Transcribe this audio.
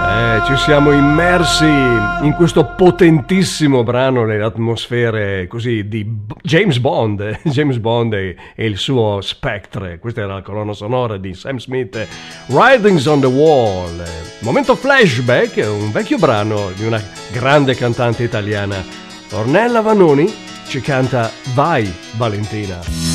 Ci siamo immersi in questo potentissimo brano nelle atmosfere così di James Bond, James Bond e il suo Spectre. Questa era la colonna sonora di Sam Smith, Writings on the Wall. Momento flashback, un vecchio brano di una grande cantante italiana. Ornella Vanoni ci canta Vai Valentina.